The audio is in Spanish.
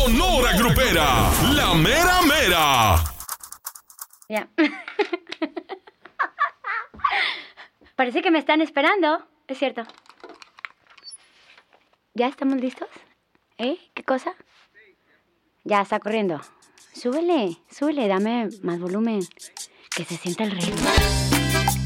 Sonora Grupera, la mera mera. Ya. Parece que me están esperando. Es cierto. ¿Ya estamos listos? ¿Qué cosa? Ya, está corriendo. Súbele, dame más volumen. Que se sienta el ritmo.